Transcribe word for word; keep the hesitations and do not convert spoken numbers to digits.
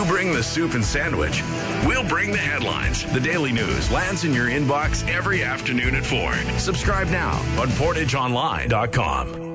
bring the soup and sandwich. We'll bring the headlines. The Daily News lands in your inbox every afternoon at four. Subscribe now on portage online dot com.